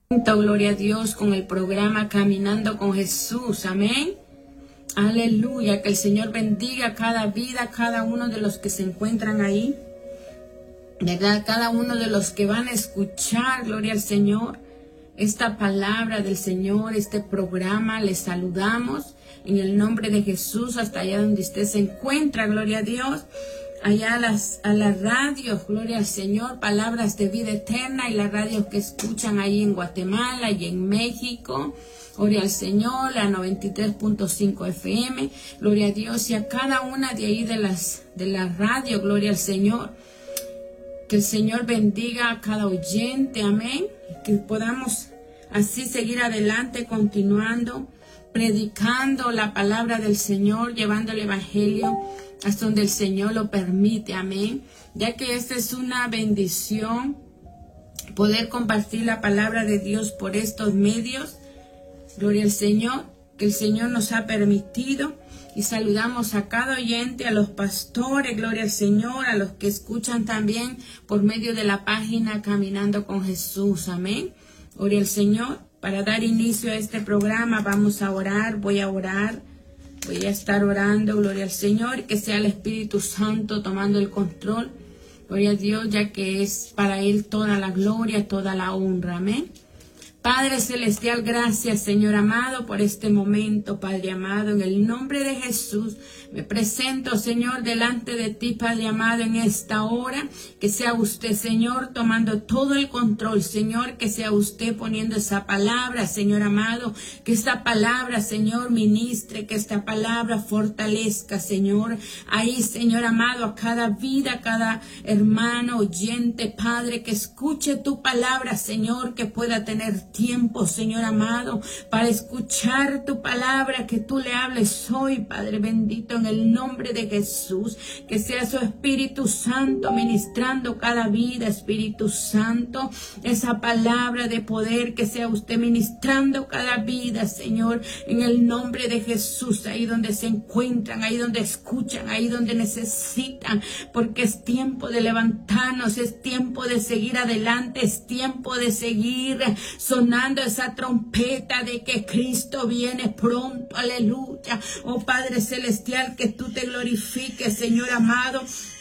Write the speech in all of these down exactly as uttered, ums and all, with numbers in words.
Gloria a Dios con el programa Caminando con Jesús, amén. Aleluya, que el Señor bendiga cada vida, cada uno de los que se encuentran ahí, ¿verdad? Cada uno de los que van a escuchar, gloria al Señor, esta palabra del Señor, este programa. Les saludamos en el nombre de Jesús hasta allá donde usted se encuentra, gloria a Dios. Allá a las, a las radios, gloria al Señor, Palabras de Vida Eterna, y las radios que escuchan ahí en Guatemala y en México, gloria al Señor, la noventa y tres punto cinco F M, gloria a Dios, y a cada una de ahí de las, de las radios, gloria al Señor. Que el Señor bendiga a cada oyente, amén, que podamos así seguir adelante, continuando, predicando la palabra del Señor, llevando el Evangelio hasta donde el Señor lo permite, amén, ya que esta es una bendición poder compartir la palabra de Dios por estos medios, gloria al Señor, que el Señor nos ha permitido. Y saludamos a cada oyente, a los pastores, gloria al Señor, a los que escuchan también por medio de la página Caminando con Jesús, amén, gloria al Señor. Para dar inicio a este programa vamos a orar, voy a orar. Voy a estar orando, gloria al Señor, que sea el Espíritu Santo tomando el control, gloria a Dios, ya que es para Él toda la gloria, toda la honra, amén. Padre Celestial, gracias, Señor amado, por este momento, Padre amado, en el nombre de Jesús, me presento, Señor, delante de ti, Padre amado, en esta hora, que sea usted, Señor, tomando todo el control, Señor, que sea usted poniendo esa palabra, Señor amado, que esta palabra, Señor, ministre, que esta palabra fortalezca, Señor, ahí, Señor amado, a cada vida, a cada hermano, oyente, Padre, que escuche tu palabra, Señor, que pueda tener tiempo, Señor amado, para escuchar tu palabra, que tú le hables hoy, Padre bendito, en el nombre de Jesús, que sea su Espíritu Santo ministrando cada vida, Espíritu Santo, esa palabra de poder, que sea usted ministrando cada vida, Señor, en el nombre de Jesús, ahí donde se encuentran, ahí donde escuchan, ahí donde necesitan, porque es tiempo de levantarnos, es tiempo de seguir adelante, es tiempo de seguir sonando esa trompeta de que Cristo viene pronto, aleluya. Oh Padre Celestial, que tú te glorifiques, Señor amado,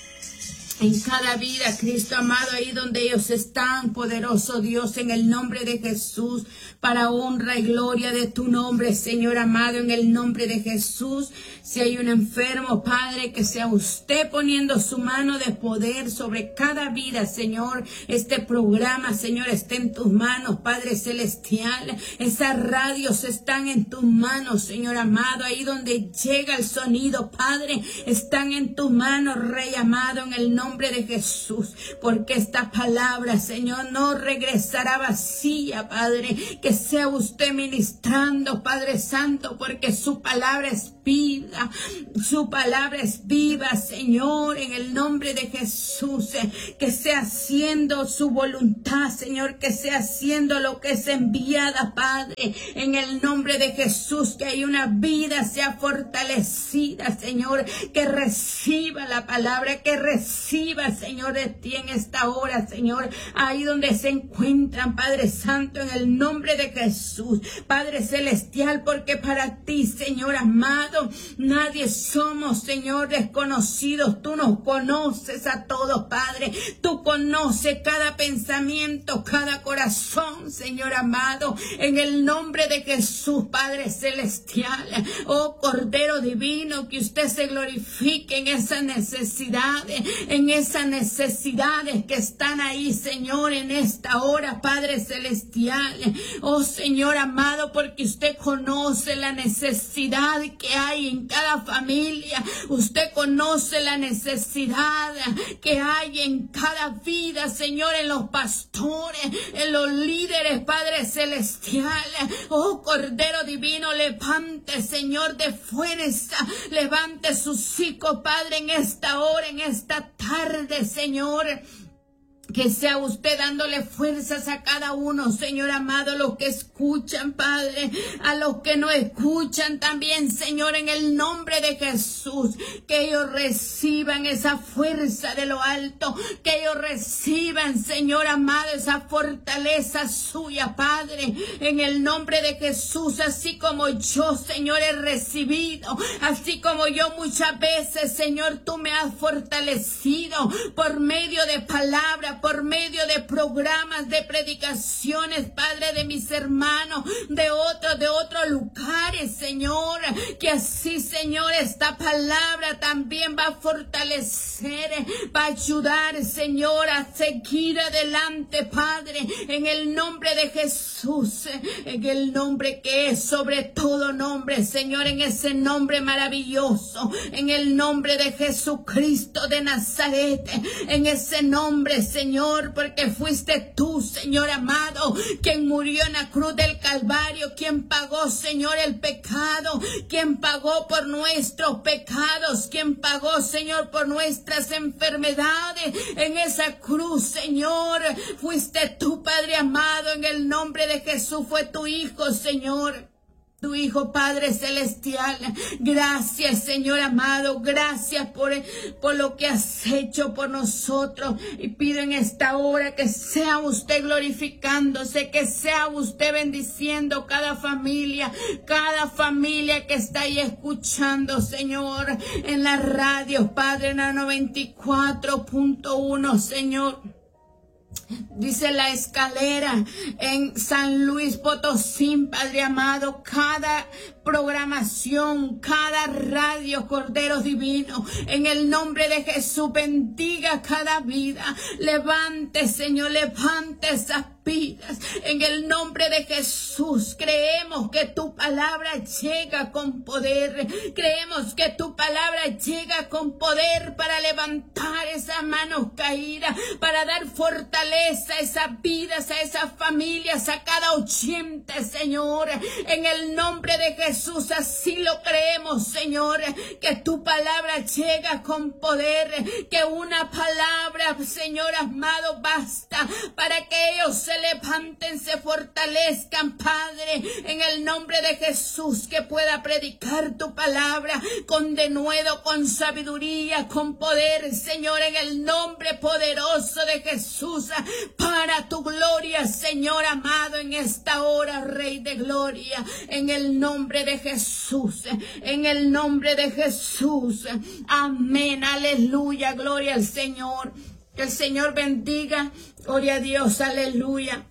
en cada vida, Cristo amado, ahí donde ellos están, poderoso Dios, en el nombre de Jesús, para honra y gloria de tu nombre, Señor amado, en el nombre de Jesús. Si hay un enfermo, Padre, que sea usted poniendo su mano de poder sobre cada vida, Señor. Este programa, Señor, está en tus manos, Padre Celestial. Esas radios están en tus manos, Señor amado, ahí donde llega el sonido, Padre, están en tus manos, Rey amado, en el nombre nombre de Jesús, porque esta palabra, Señor, no regresará vacía, Padre, que sea usted ministrando, Padre Santo, porque su palabra es vida, su palabra es viva, Señor, en el nombre de Jesús, que sea haciendo su voluntad, Señor, que sea haciendo lo que es enviada, Padre, en el nombre de Jesús, que hay una vida sea fortalecida, Señor, que reciba la palabra, que reciba, Señor, de ti en esta hora, Señor, ahí donde se encuentran, Padre Santo, en el nombre de Jesús, Padre Celestial, porque para ti, Señor amado, nadie somos, Señor, desconocidos. Tú nos conoces a todos, Padre. Tú conoces cada pensamiento, cada corazón, Señor amado, en el nombre de Jesús, Padre Celestial. Oh Cordero Divino, que usted se glorifique en esas necesidades, en esas necesidades que están ahí, Señor, en esta hora, Padre Celestial. Oh Señor amado, porque usted conoce la necesidad que hay en cada familia. Usted conoce la necesidad que hay en cada vida, Señor, en los pastores, en los líderes, Padre Celestial. Oh Cordero Divino, levante, Señor, de fuerza, levante sus hijos, Padre, en esta hora, en esta tarde, Señor, Que sea usted dándole fuerzas a cada uno, Señor amado, los que escuchan, Padre, a los que no escuchan también, Señor, en el nombre de Jesús, que ellos reciban esa fuerza de lo alto, que ellos reciban, Señor amado, esa fortaleza suya, Padre, en el nombre de Jesús, así como yo, Señor, he recibido, así como yo muchas veces, Señor, tú me has fortalecido por medio de palabras, por medio de programas, de predicaciones, Padre, de mis hermanos, de otros, de otros lugares, Señor, que así, Señor, esta palabra también va a fortalecer, va a ayudar, Señor, a seguir adelante, Padre, en el nombre de Jesús, en el nombre que es sobre todo nombre, Señor, en ese nombre maravilloso, en el nombre de Jesucristo de Nazaret, en ese nombre, Señor, Señor, porque fuiste tú, Señor amado, quien murió en la cruz del Calvario, quien pagó, Señor, el pecado, quien pagó por nuestros pecados, quien pagó, Señor, por nuestras enfermedades en esa cruz, Señor. Fuiste tú, Padre amado, en el nombre de Jesús, fue tu Hijo, Señor. Tu Hijo, Padre Celestial. Gracias, Señor amado. Gracias por, por lo que has hecho por nosotros. Y pido en esta hora que sea usted glorificándose, que sea usted bendiciendo cada familia, cada familia que está ahí escuchando, Señor, en la radio, Padre, en la noventa y cuatro punto uno, Señor. Dice la escalera en San Luis Potosí, Padre amado, cada programación, cada radio, Cordero Divino, en el nombre de Jesús, bendiga cada vida. Levante, Señor, levante esas vidas. En el nombre de Jesús, creemos que tu palabra llega con poder. Creemos que tu palabra llega con poder para levantar esas manos caídas, para dar fortaleza a esas vidas, a esas familias, a cada oyente, Señor. En el nombre de Jesús, así lo creemos, Señor, que tu palabra llega con poder, que una palabra, Señor amado, basta para que ellos se levanten, se fortalezcan, Padre, en el nombre de Jesús, que pueda predicar tu palabra con denuedo, con sabiduría, con poder, Señor, en el nombre poderoso de Jesús, para tu gloria, Señor amado, en esta hora, Rey de gloria, en el nombre de Jesús, en el nombre de Jesús, amén, aleluya, gloria al Señor. Que el Señor bendiga, gloria a Dios, aleluya.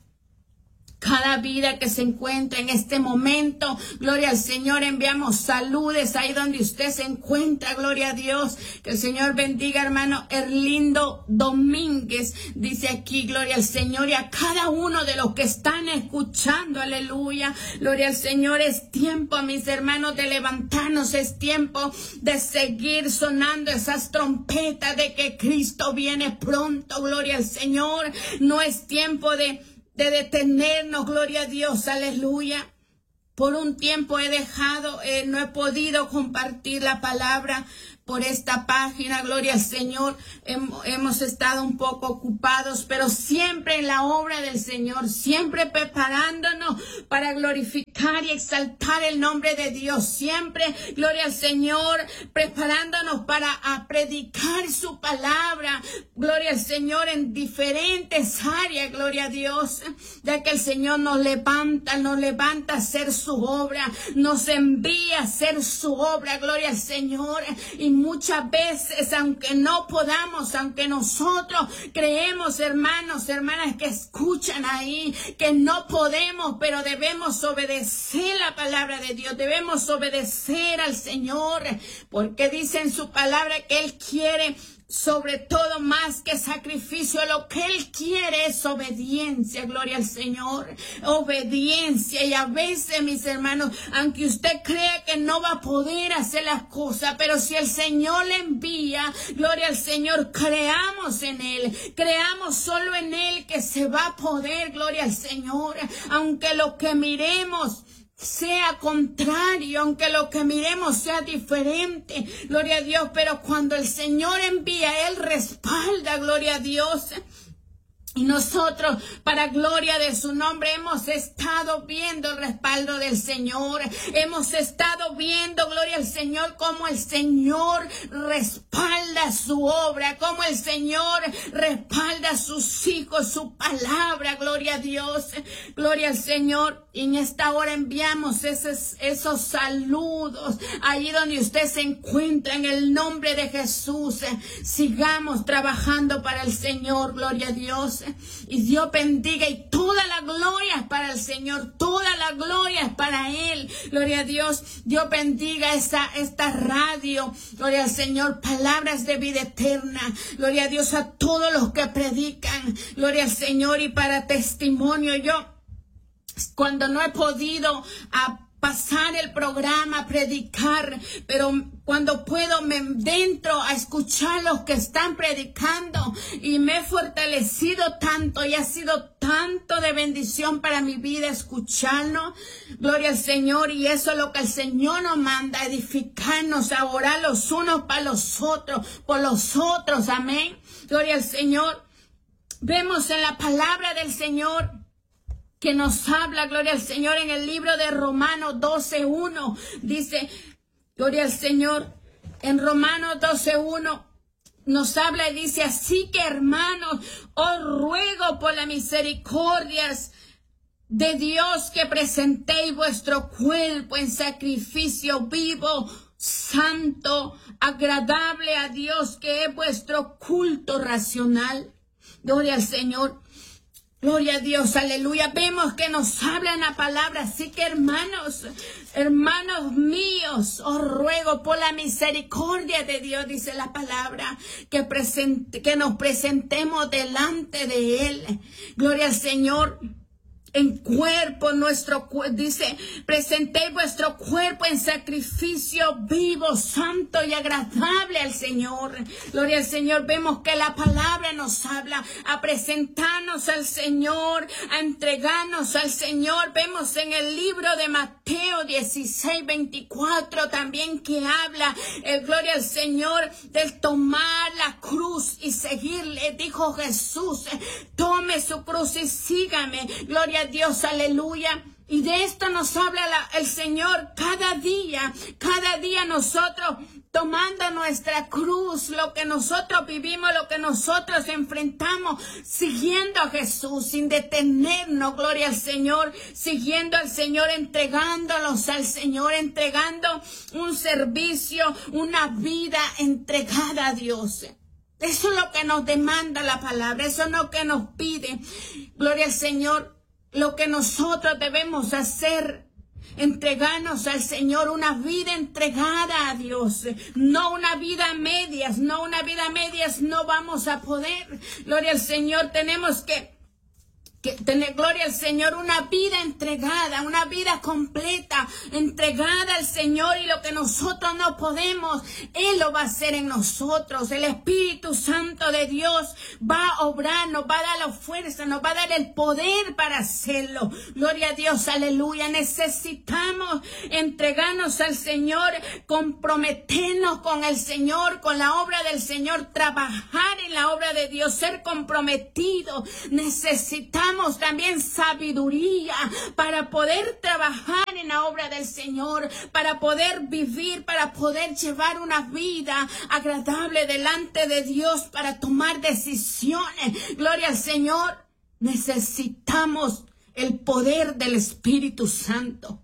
Cada vida que se encuentra en este momento, gloria al Señor, enviamos saludes ahí donde usted se encuentra, gloria a Dios. Que el Señor bendiga, hermano Erlindo Domínguez, dice aquí, gloria al Señor, y a cada uno de los que están escuchando, aleluya, gloria al Señor. Es tiempo, mis hermanos, de levantarnos, es tiempo de seguir sonando esas trompetas de que Cristo viene pronto, gloria al Señor. No es tiempo de de detenernos, gloria a Dios, aleluya. Por un tiempo he dejado, eh, no he podido compartir la palabra por esta página, gloria al Señor. Hemos, hemos estado un poco ocupados, pero siempre en la obra del Señor, siempre preparándonos para glorificar y exaltar el nombre de Dios. Siempre, gloria al Señor, preparándonos para a predicar su palabra, gloria al Señor, en diferentes áreas, gloria a Dios, ya que el Señor nos levanta, nos levanta a hacer su obra, nos envía a hacer su obra, gloria al Señor. Y muchas veces, aunque no podamos, aunque nosotros creemos, hermanos, hermanas que escuchan ahí, que no podemos, pero debemos obedecer la palabra de Dios, debemos obedecer al Señor, porque dice en su palabra que Él quiere sobre todo más que sacrificio. Lo que Él quiere es obediencia, gloria al Señor, obediencia. Y a veces, mis hermanos, aunque usted crea que no va a poder hacer las cosas, pero si el Señor le envía, gloria al Señor, creamos en Él, creamos solo en Él que se va a poder, gloria al Señor, aunque lo que miremos sea contrario, aunque lo que miremos sea diferente, gloria a Dios, pero cuando el Señor envía, Él respalda, gloria a Dios. Y nosotros, para gloria de su nombre, hemos estado viendo el respaldo del Señor. Hemos estado viendo, gloria al Señor, cómo el Señor respalda su obra, cómo el Señor respalda a sus hijos, su palabra, gloria a Dios, gloria al Señor. Y en esta hora enviamos esos, esos saludos allí donde usted se encuentra, en el nombre de Jesús. Sigamos trabajando para el Señor, gloria a Dios. Y Dios bendiga, y toda la gloria es para el Señor, toda la gloria es para Él, gloria a Dios. Dios bendiga esta, esta radio, gloria al Señor, palabras de vida eterna, gloria a Dios, a todos los que predican, gloria al Señor. Y para testimonio, yo cuando no he podido a pasar el programa, a predicar, pero cuando puedo me dentro a escuchar los que están predicando, y me he fortalecido tanto y ha sido tanto de bendición para mi vida escucharlo, gloria al Señor. Y eso es lo que el Señor nos manda, edificarnos, a orar los unos para los otros, por los otros, amén, gloria al Señor. Vemos en la palabra del Señor que nos habla, gloria al Señor, en el libro de Romanos doce uno. Dice, gloria al Señor, en Romanos doce uno nos habla y dice, así que hermanos, os ruego por las misericordias de Dios que presentéis vuestro cuerpo en sacrificio vivo, santo, agradable a Dios, que es vuestro culto racional. Gloria al Señor. Gloria a Dios, aleluya. Vemos que nos hablan la palabra. Así que hermanos, hermanos míos, os ruego por la misericordia de Dios, dice la palabra, que, presente, que nos presentemos delante de Él. Gloria al Señor. En cuerpo, nuestro cuerpo, dice, presentéis vuestro cuerpo en sacrificio vivo, santo y agradable al Señor. Gloria al Señor. Vemos que la palabra nos habla a presentarnos al Señor, a entregarnos al Señor. Vemos en el libro de Mateo dieciséis veinticuatro también que habla, el gloria al Señor, del tomar la cruz y seguirle. Dijo Jesús, tome su cruz y sígame. Gloria a Dios, aleluya. Y de esto nos habla la, el Señor cada día, cada día nosotros tomando nuestra cruz, lo que nosotros vivimos, lo que nosotros enfrentamos, siguiendo a Jesús sin detenernos, gloria al Señor, siguiendo al Señor, entregándolos al Señor, entregando un servicio, una vida entregada a Dios. Eso es lo que nos demanda la palabra, eso es lo que nos pide, gloria al Señor. Lo que nosotros debemos hacer, entregarnos al Señor, una vida entregada a Dios, no una vida a medias, no una vida a medias, no vamos a poder. Gloria al Señor, tenemos que Que tener, gloria al Señor, una vida entregada, una vida completa, entregada al Señor, y lo que nosotros no podemos, Él lo va a hacer en nosotros. El Espíritu Santo de Dios va a obrar, nos va a dar la fuerza, nos va a dar el poder para hacerlo. Gloria a Dios, aleluya. Necesitamos entregarnos al Señor, comprometernos con el Señor, con la obra del Señor, trabajar en la obra de Dios, ser comprometidos. Necesitamos también sabiduría para poder trabajar en la obra del Señor, para poder vivir, para poder llevar una vida agradable delante de Dios, para tomar decisiones. Gloria al Señor. Necesitamos el poder del Espíritu Santo.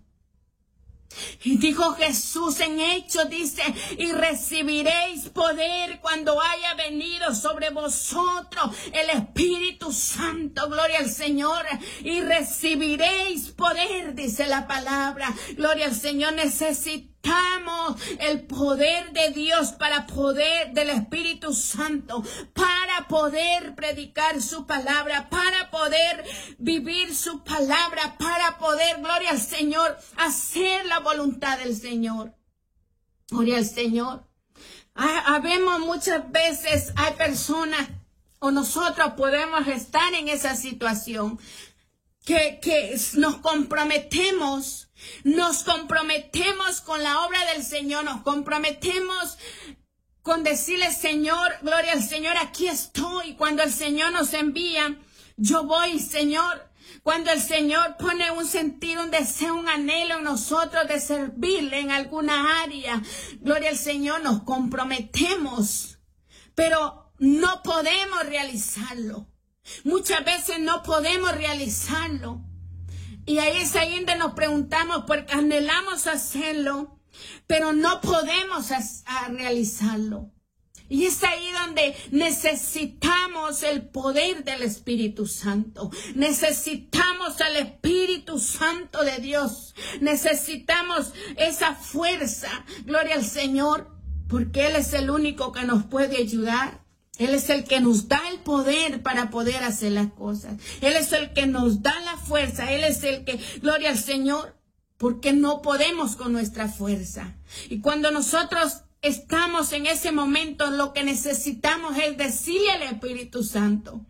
Y dijo Jesús en Hechos, dice, y recibiréis poder cuando haya venido sobre vosotros el Espíritu Santo, gloria al Señor, y recibiréis poder, dice la palabra, gloria al Señor. Necesitamos el poder de Dios, para poder del Espíritu Santo, para poder predicar su palabra, para poder vivir su palabra, para poder, gloria al Señor, hacer la voluntad del Señor. Gloria al Señor. Habemos muchas veces, hay personas, o nosotros podemos estar en esa situación, que, que nos comprometemos, nos comprometemos con la obra del Señor, nos comprometemos con decirle, Señor, gloria al Señor, aquí estoy. Cuando el Señor nos envía, Yo voy, Señor. Cuando el Señor pone un sentir, un deseo, un anhelo en nosotros de servirle en alguna área, gloria al Señor, nos comprometemos, pero no podemos realizarlo. Muchas veces no podemos realizarlo. Y ahí es ahí donde nos preguntamos, porque anhelamos hacerlo, pero no podemos a, a realizarlo. Y es ahí donde necesitamos el poder del Espíritu Santo. Necesitamos al Espíritu Santo de Dios. Necesitamos esa fuerza. Gloria al Señor. Porque Él es el único que nos puede ayudar. Él es el que nos da el poder para poder hacer las cosas. Él es el que nos da la fuerza. Él es el que, gloria al Señor, porque no podemos con nuestra fuerza. Y cuando nosotros estamos en ese momento, lo que necesitamos es decirle al Espíritu Santo: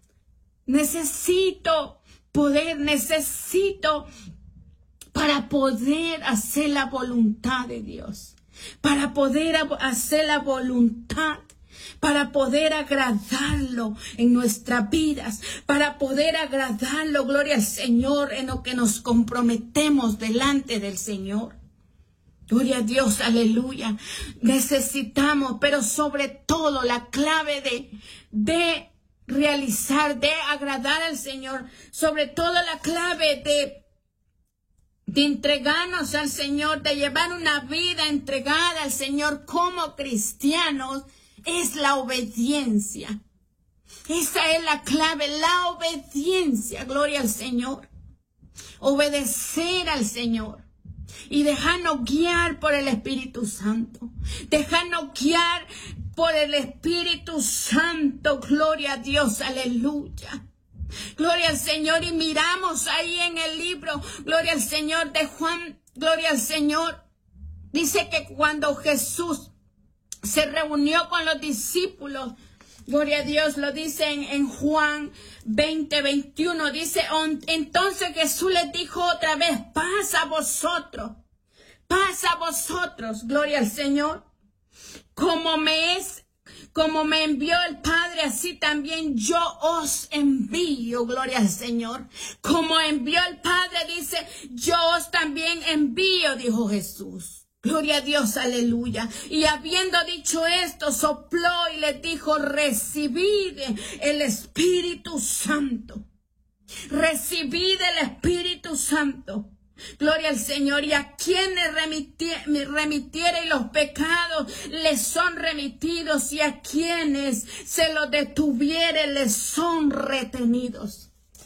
necesito poder, necesito para poder hacer la voluntad de Dios, para poder hacer la voluntad, para poder agradarlo en nuestras vidas, para poder agradarlo, gloria al Señor, en lo que nos comprometemos delante del Señor. Gloria a Dios, aleluya. Necesitamos, pero sobre todo la clave de, de realizar, de agradar al Señor, sobre todo la clave de, de entregarnos al Señor, de llevar una vida entregada al Señor como cristianos, es la obediencia. Esa es la clave, la obediencia, gloria al Señor. Obedecer al Señor. Y dejarnos guiar por el Espíritu Santo. Dejarnos guiar por el Espíritu Santo. Gloria a Dios, aleluya. Gloria al Señor. Y miramos ahí en el libro, gloria al Señor de Juan, gloria al Señor. Dice que cuando Jesús se reunió con los discípulos, gloria a Dios, lo dice en, en Juan veinte, veintiuno, dice: entonces Jesús les dijo otra vez: paz a vosotros, paz a vosotros, gloria al Señor. Como me es, como me envió el Padre, así también yo os envío, gloria al Señor. Como envió el Padre, dice, yo os también envío, dijo Jesús. Gloria a Dios, aleluya. Y habiendo dicho esto, sopló y les dijo: recibid el Espíritu Santo. Recibid el Espíritu Santo. Gloria al Señor. Y a quienes remitiere los pecados les son remitidos, y a quienes se los detuviere les son retenidos.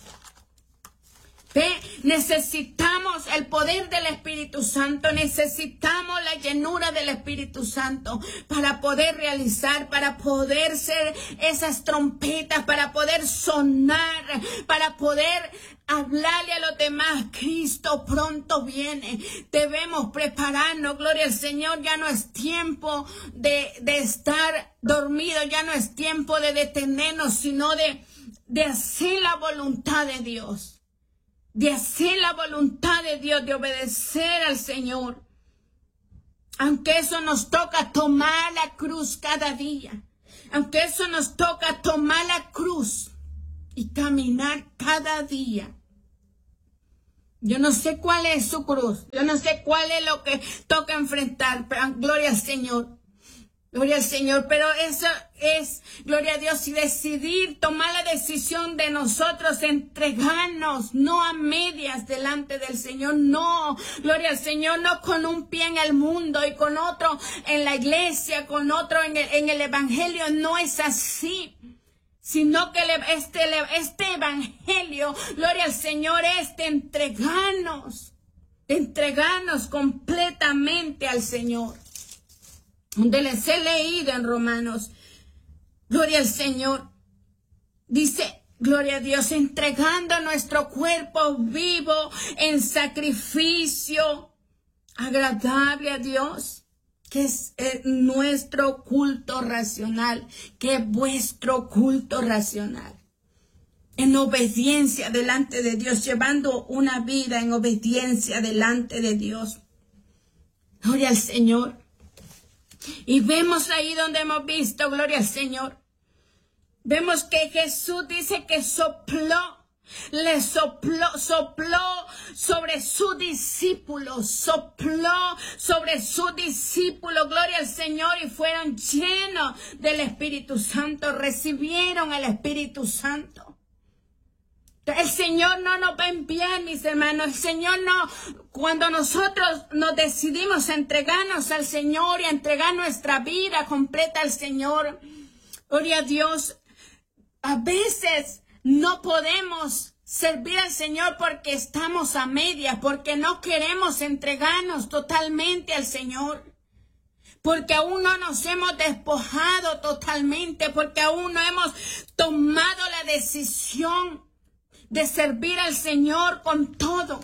¿Ve? Necesitamos el poder del Espíritu Santo, necesitamos la llenura del Espíritu Santo para poder realizar, para poder ser esas trompetas, para poder sonar, para poder hablarle a los demás. Cristo pronto viene, debemos prepararnos, gloria al Señor. Ya no es tiempo de, de estar dormido, ya no es tiempo de detenernos, sino de, de hacer la voluntad de Dios. De hacer la voluntad de Dios, de obedecer al Señor. Aunque eso nos toca tomar la cruz cada día. Aunque eso nos toca tomar la cruz y caminar cada día. Yo no sé cuál es su cruz. Yo no sé cuál es lo que toca enfrentar. Pero gloria al Señor. Gloria al Señor, pero eso es, gloria a Dios, y decidir, tomar la decisión de nosotros, entregarnos, no a medias delante del Señor, no, gloria al Señor, no con un pie en el mundo y con otro en la iglesia, con otro en el, en el evangelio, no es así. Sino que este, este evangelio, gloria al Señor, es de entregarnos, de entregarnos completamente al Señor. Donde les he leído en Romanos, gloria al Señor, dice, gloria a Dios, entregando nuestro cuerpo vivo en sacrificio agradable a Dios, que es eh, nuestro culto racional, que es vuestro culto racional. En obediencia delante de Dios, llevando una vida en obediencia delante de Dios. Gloria al Señor. Y vemos ahí donde hemos visto, gloria al Señor, Vemos que Jesús dice que sopló. Le sopló, sopló sobre su discípulo, sopló sobre su discípulo, gloria al Señor, y fueron llenos del Espíritu Santo, recibieron el Espíritu Santo. El Señor no nos va a enviar, mis hermanos, el Señor no, cuando nosotros nos decidimos a entregarnos al Señor y a entregar nuestra vida completa al Señor, gloria a Dios, a veces no podemos servir al Señor porque estamos a medias, porque no queremos entregarnos totalmente al Señor, porque aún no nos hemos despojado totalmente, porque aún no hemos tomado la decisión de servir al Señor con todo.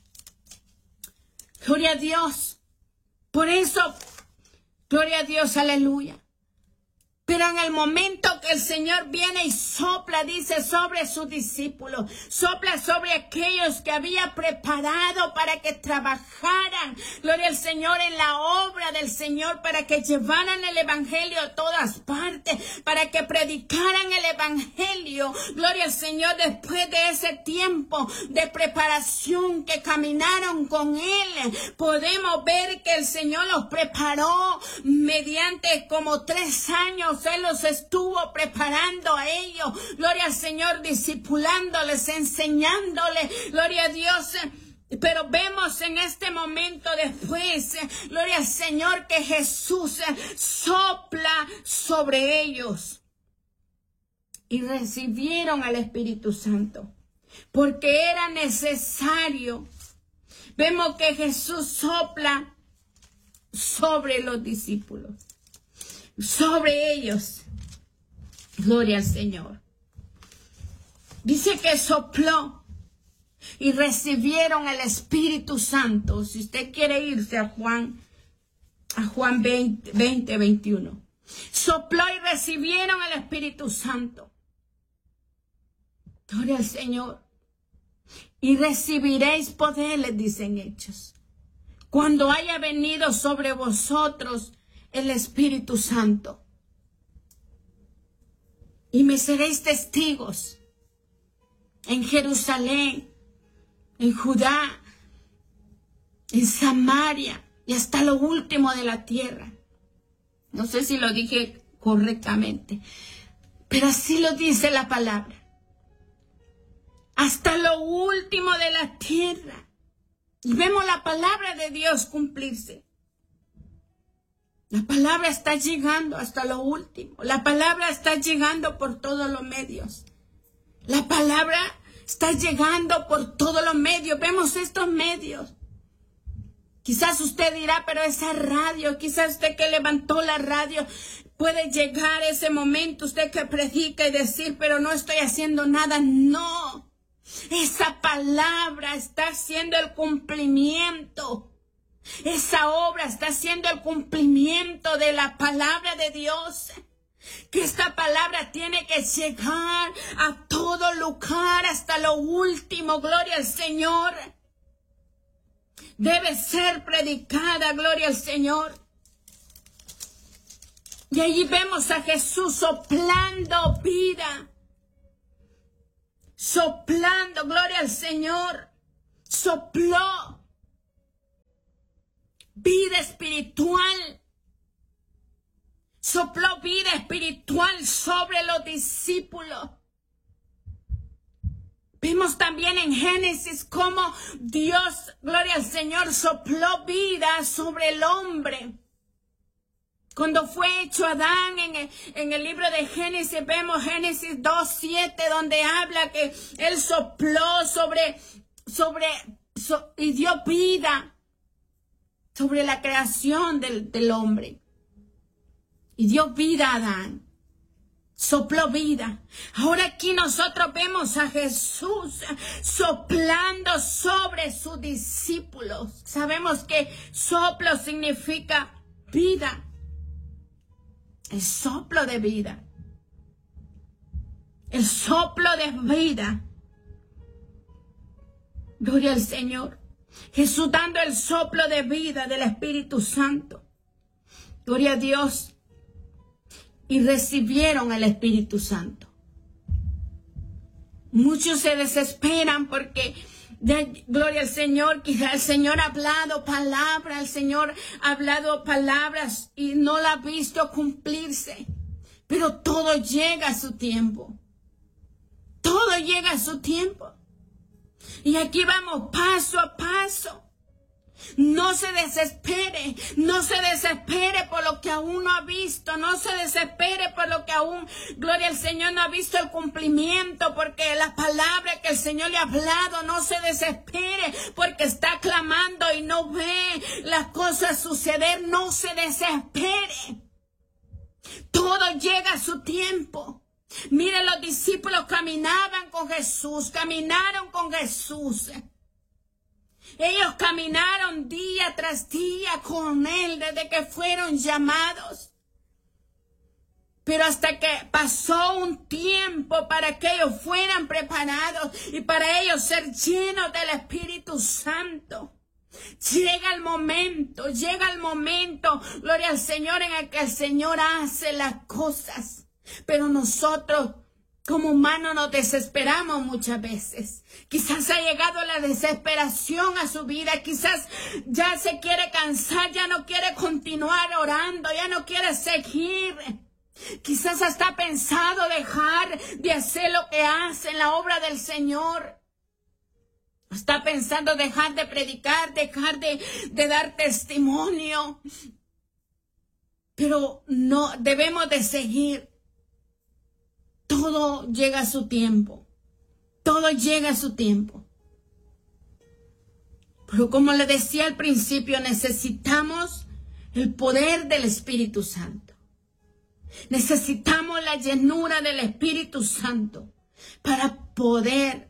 Gloria a Dios. Por eso, gloria a Dios, aleluya. Pero en el momento que el Señor viene y sopla, dice, sobre sus discípulos, sopla sobre aquellos que había preparado para que trabajaran, gloria al Señor, en la obra del Señor, para que llevaran el Evangelio a todas partes, para que predicaran el Evangelio, gloria al Señor, después de ese tiempo de preparación que caminaron con Él. Podemos ver que el Señor los preparó mediante como tres años. Él los estuvo preparando a ellos, gloria al Señor, discipulándoles, enseñándoles, gloria a Dios. Pero vemos en este momento después, gloria al Señor, que Jesús sopla sobre ellos y recibieron al Espíritu Santo, porque era necesario. Vemos que Jesús sopla sobre los discípulos, sobre ellos. Gloria al Señor. Dice que sopló y recibieron el Espíritu Santo. Si usted quiere irse a Juan, a Juan veinte, veinte, veintiuno. Sopló y recibieron el Espíritu Santo. Gloria al Señor. Y recibiréis poder, les dicen Hechos, cuando haya venido sobre vosotros el Espíritu Santo. Y me seréis testigos en Jerusalén, en Judá, en Samaria y hasta lo último de la tierra. No sé si lo dije correctamente, pero así lo dice la palabra. Hasta lo último de la tierra. Y vemos la palabra de Dios cumplirse. La palabra está llegando hasta lo último. La palabra está llegando por todos los medios. La palabra está llegando por todos los medios. Vemos estos medios. Quizás usted dirá, pero esa radio, quizás usted que levantó la radio, puede llegar ese momento, usted que predica y decir, pero no estoy haciendo nada. No, esa palabra está haciendo el cumplimiento. Esa obra está haciendo el cumplimiento de la palabra de Dios. Que esta palabra tiene que llegar a todo lugar hasta lo último. Gloria al Señor. Debe ser predicada. Gloria al Señor. Y allí vemos a Jesús soplando vida. Soplando. Gloria al Señor. Sopló vida espiritual. Sopló vida espiritual sobre los discípulos. Vimos también en Génesis cómo Dios, gloria al Señor, sopló vida sobre el hombre. Cuando fue hecho Adán, en el, en el libro de Génesis, vemos Génesis dos, siete, donde habla que Él sopló sobre, sobre, so, y dio vida sobre la creación del, del hombre. Y dio vida a Adán. Sopló vida. Ahora aquí nosotros vemos a Jesús soplando sobre sus discípulos. Sabemos que soplo significa vida. El soplo de vida. El soplo de vida. Gloria al Señor. Jesús dando el soplo de vida del Espíritu Santo. Gloria a Dios. y recibieron el Espíritu Santo. Muchos se desesperan porque, de, gloria al Señor, quizá el Señor ha hablado palabras, el Señor ha hablado palabras y no la ha visto cumplirse. Pero todo llega a su tiempo. Todo llega a su tiempo. Y aquí vamos paso a paso. No se desespere, no se desespere por lo que aún no ha visto, no se desespere por lo que aún, gloria al Señor, no ha visto el cumplimiento, porque la palabra que el Señor le ha hablado, no se desespere, porque está clamando y no ve las cosas suceder, no se desespere. Todo llega a su tiempo. Miren, los discípulos caminaban con Jesús, caminaron con Jesús. Ellos caminaron día tras día con Él desde que fueron llamados. Pero hasta que pasó un tiempo para que ellos fueran preparados y para ellos ser llenos del Espíritu Santo. Llega el momento, llega el momento, gloria al Señor, en el que el Señor hace las cosas. Pero nosotros, como humanos, nos desesperamos muchas veces. Quizás ha llegado la desesperación a su vida. Quizás ya se quiere cansar, ya no quiere continuar orando, ya no quiere seguir. Quizás hasta ha pensado dejar de hacer lo que hace en la obra del Señor. Está pensando dejar de predicar, dejar de, de dar testimonio. Pero no, debemos de seguir. Todo llega a su tiempo. Todo llega a su tiempo. Pero como le decía al principio, necesitamos el poder del Espíritu Santo. Necesitamos la llenura del Espíritu Santo para poder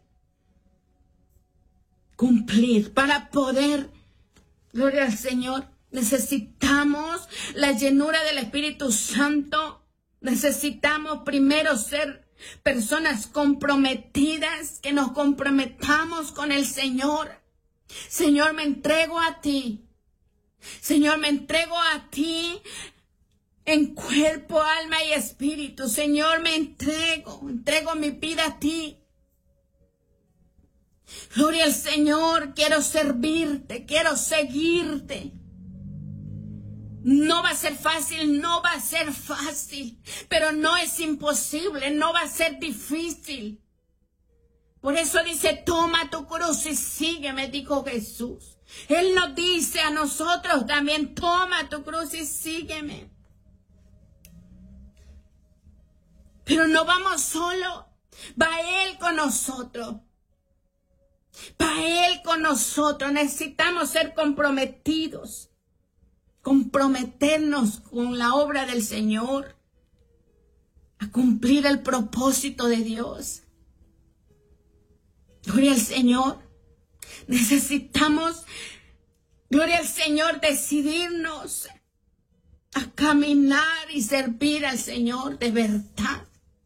cumplir, para poder, gloria al Señor, necesitamos la llenura del Espíritu Santo. Necesitamos primero ser personas comprometidas, que nos comprometamos con el Señor. Señor, me entrego a ti. Señor, me entrego a ti en cuerpo, alma y espíritu. Señor, me entrego, entrego mi vida a ti. Gloria al Señor, quiero servirte, quiero seguirte. No va a ser fácil, no va a ser fácil, pero no es imposible, no va a ser difícil. Por eso dice, toma tu cruz y sígueme, dijo Jesús. Él nos dice a nosotros también, toma tu cruz y sígueme. Pero no vamos solo, va Él con nosotros. Va Él con nosotros, necesitamos ser comprometidos. Comprometernos con la obra del Señor, a cumplir el propósito de Dios. Gloria al Señor. Necesitamos, gloria al Señor, decidirnos a caminar y servir al Señor de verdad.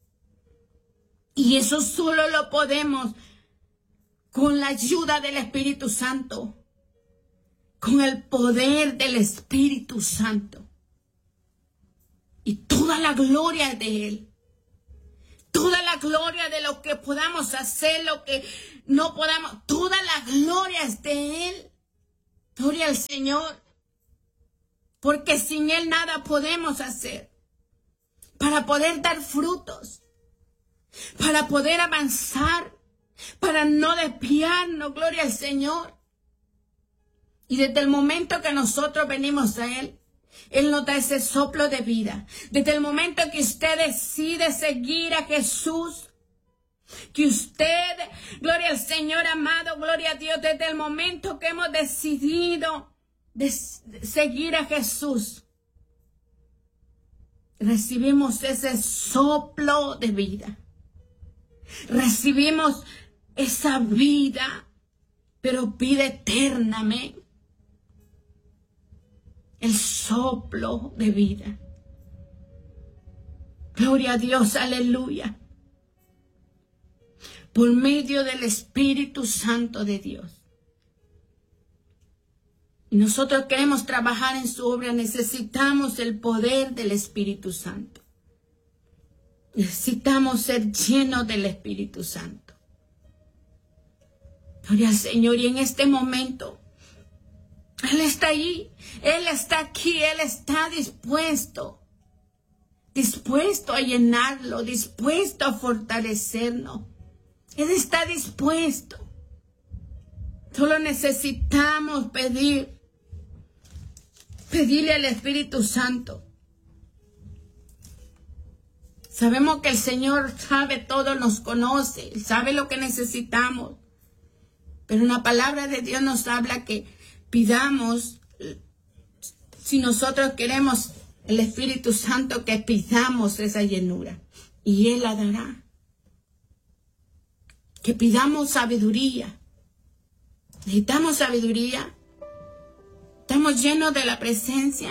Y eso solo lo podemos con la ayuda del Espíritu Santo. Con el poder del Espíritu Santo. Y toda la gloria de Él. Toda la gloria de lo que podamos hacer, lo que no podamos. Toda la gloria es de Él. Gloria al Señor. Porque sin Él nada podemos hacer. Para poder dar frutos. Para poder avanzar. Para no desviarnos. Gloria al Señor. Y desde el momento que nosotros venimos a Él, Él nos da ese soplo de vida. Desde el momento que usted decide seguir a Jesús, que usted, gloria al Señor amado, gloria a Dios, desde el momento que hemos decidido de seguir a Jesús, recibimos ese soplo de vida. Recibimos esa vida, pero vida eterna, amén. El soplo de vida. Gloria a Dios, aleluya. Por medio del Espíritu Santo de Dios. Y nosotros queremos trabajar en su obra, necesitamos el poder del Espíritu Santo. Necesitamos ser llenos del Espíritu Santo. Gloria al Señor. Y en este momento, Él está ahí. Él está aquí. Él está dispuesto. Dispuesto a llenarlo. Dispuesto a fortalecernos. Él está dispuesto. Solo necesitamos pedir. Pedirle al Espíritu Santo. Sabemos que el Señor sabe todo, nos conoce, sabe lo que necesitamos. Pero una palabra de Dios nos habla que pidamos, si nosotros queremos el Espíritu Santo, que pidamos esa llenura. Y Él la dará. Que pidamos sabiduría. Necesitamos sabiduría. Estamos llenos de la presencia.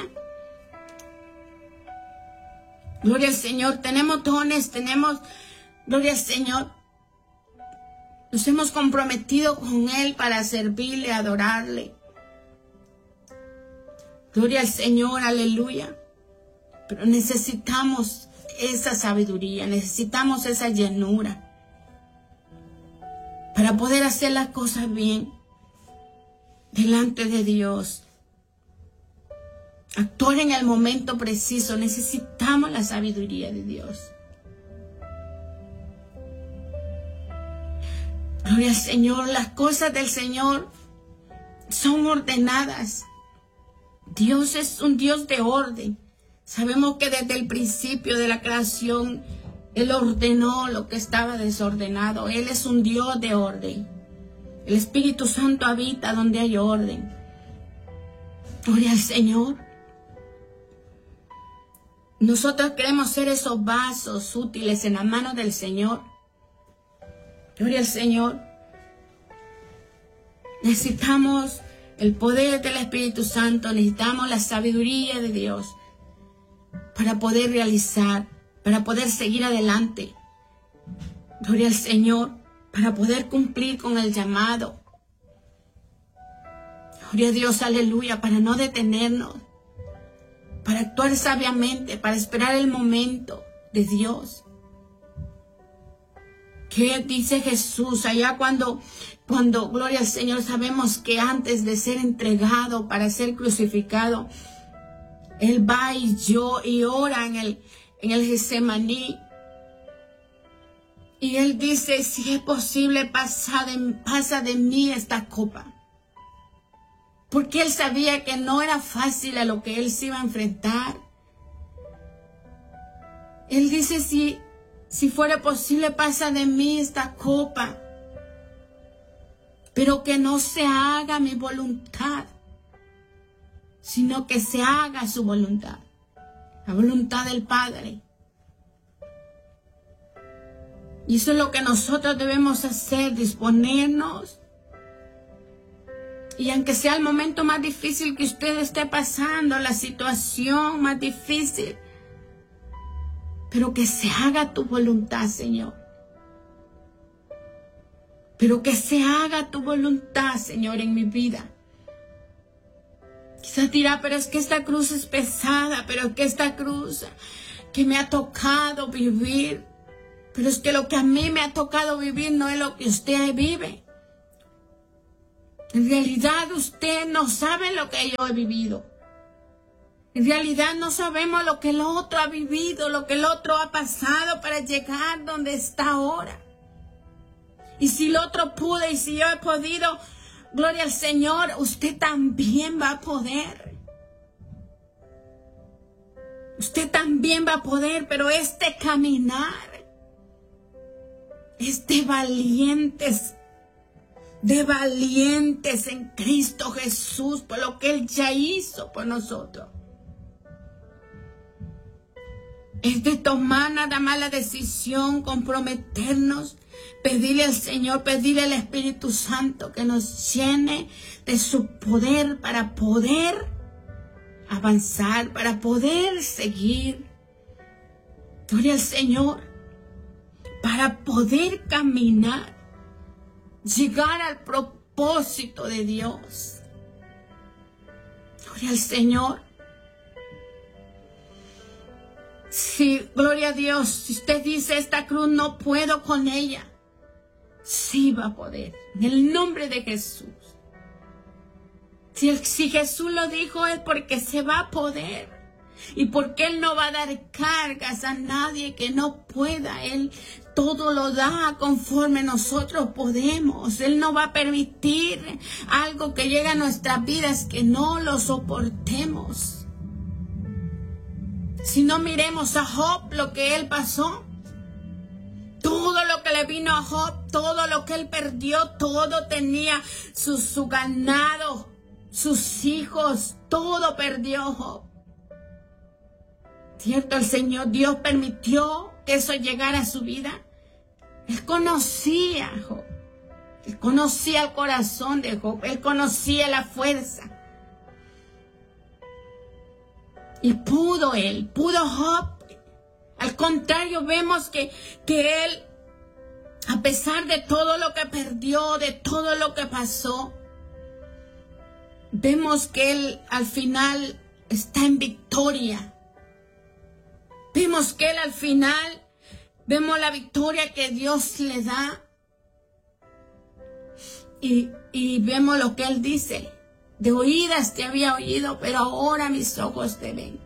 Gloria al Señor, tenemos dones, tenemos, gloria al Señor. Nos hemos comprometido con Él para servirle, adorarle. Gloria al Señor, aleluya. Pero necesitamos esa sabiduría, necesitamos esa llenura para poder hacer las cosas bien delante de Dios. Actuar en el momento preciso. Necesitamos la sabiduría de Dios. Gloria al Señor. Las cosas del Señor son ordenadas. Dios es un Dios de orden. Sabemos que desde el principio de la creación Él ordenó lo que estaba desordenado. Él es un Dios de orden. El Espíritu Santo habita donde hay orden. Gloria al Señor. Nosotros queremos ser esos vasos útiles en las manos del Señor. Gloria al Señor. Necesitamos el poder del Espíritu Santo. Necesitamos la sabiduría de Dios para poder realizar, para poder seguir adelante. Gloria al Señor. Para poder cumplir con el llamado. Gloria a Dios, aleluya. Para no detenernos. Para actuar sabiamente, para esperar el momento de Dios. ¿Qué dice Jesús allá cuando, cuando, gloria al Señor, sabemos que antes de ser entregado para ser crucificado, Él va y yo y ora en el, en el Getsemaní. Y Él dice, si es posible, pasa de, pasa de mí esta copa. Porque Él sabía que no era fácil a lo que Él se iba a enfrentar. Él dice, si, si fuera posible, pasa de mí esta copa. Pero que no se haga mi voluntad, sino que se haga su voluntad. La voluntad del Padre. Y eso es lo que nosotros debemos hacer, disponernos. Y aunque sea el momento más difícil que usted esté pasando, la situación más difícil, pero que se haga tu voluntad, Señor. Pero que se haga tu voluntad, Señor, en mi vida. Quizás dirá, pero es que esta cruz es pesada, pero es que esta cruz que me ha tocado vivir, pero es que lo que a mí me ha tocado vivir no es lo que usted vive. En realidad usted no sabe lo que yo he vivido. En realidad no sabemos lo que el otro ha vivido, lo que el otro ha pasado para llegar donde está ahora. Y si el otro pudo y si yo he podido, gloria al Señor, usted también va a poder. Usted también va a poder, pero este caminar es de valientes, de valientes en Cristo Jesús, por lo que Él ya hizo por nosotros. Es de tomar nada más la decisión, comprometernos, pedirle al Señor, pedirle al Espíritu Santo que nos llene de su poder para poder avanzar, para poder seguir. Gloria al Señor, para poder caminar, llegar al propósito de Dios. Gloria al Señor. Sí, gloria a Dios. Si usted dice esta cruz no puedo con ella, sí va a poder. En el nombre de Jesús. Si, si Jesús lo dijo es porque se va a poder. Y porque Él no va a dar cargas a nadie que no pueda. Él todo lo da conforme nosotros podemos. Él no va a permitir algo que llegue a nuestras vidas que no lo soportemos. Si no, miremos a Job, lo que él pasó. Todo lo que le vino a Job, todo lo que él perdió, todo tenía su, su ganado, sus hijos, todo perdió Job. Cierto, el Señor Dios permitió que eso llegara a su vida. Él conocía a Job. Él conocía el corazón de Job. Él conocía la fuerza. Y pudo él, pudo Job. Al contrario, vemos que, que él, a pesar de todo lo que perdió, de todo lo que pasó, vemos que él al final está en victoria. Vemos que él al final, vemos la victoria que Dios le da. Y, y vemos lo que él dice. De oídas te había oído, pero ahora mis ojos te ven.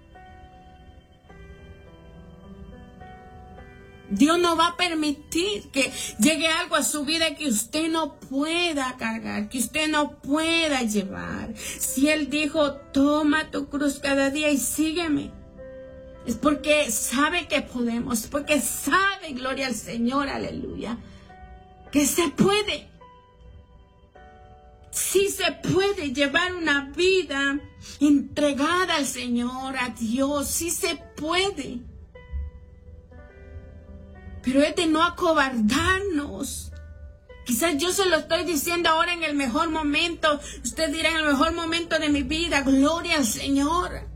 Dios no va a permitir que llegue algo a su vida que usted no pueda cargar, que usted no pueda llevar. Si Él dijo, toma tu cruz cada día y sígueme, es porque sabe que podemos, porque sabe, gloria al Señor, aleluya, que se puede. Sí se puede llevar una vida entregada al Señor, a Dios, sí se puede. Pero es de no acobardarnos. Quizás yo se lo estoy diciendo ahora en el mejor momento. Usted dirá, en el mejor momento de mi vida, gloria al Señor.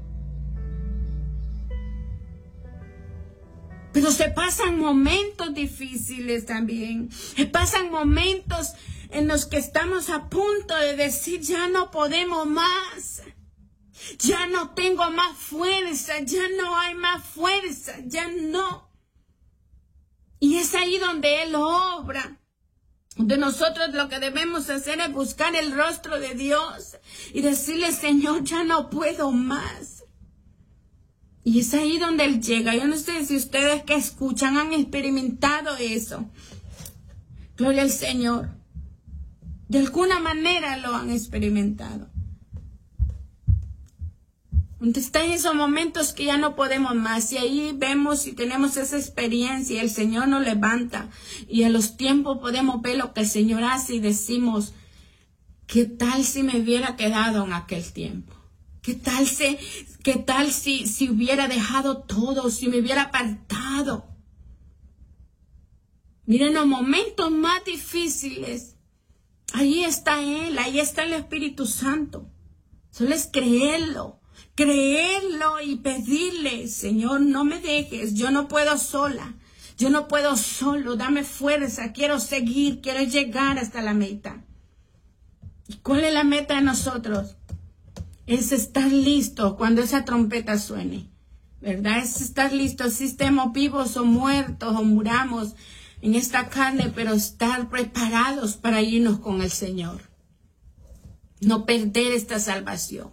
Pero se pasan momentos difíciles también. Se pasan momentos en los que estamos a punto de decir, ya no podemos más. Ya no tengo más fuerza, ya no hay más fuerza, ya no. Y es ahí donde Él obra. Donde nosotros lo que debemos hacer es buscar el rostro de Dios y decirle, Señor, ya no puedo más. Y es ahí donde Él llega. Yo no sé si ustedes que escuchan han experimentado eso. Gloria al Señor. De alguna manera lo han experimentado. Donde está en esos momentos que ya no podemos más. Y ahí vemos y tenemos esa experiencia. Y el Señor nos levanta. Y a los tiempos podemos ver lo que el Señor hace y decimos, ¿qué tal si me hubiera quedado en aquel tiempo? ¿Qué tal si, qué tal si, si hubiera dejado todo? Si me hubiera apartado. Miren, los momentos más difíciles. Ahí está Él. Ahí está el Espíritu Santo. Solo es creerlo. Creerlo y pedirle, Señor, no me dejes, yo no puedo sola, yo no puedo solo, dame fuerza, quiero seguir, quiero llegar hasta la meta. ¿Y cuál es la meta de nosotros? Es estar listos cuando esa trompeta suene, ¿verdad? Es estar listos, si estemos vivos o muertos o muramos en esta carne, pero estar preparados para irnos con el Señor. No perder esta salvación.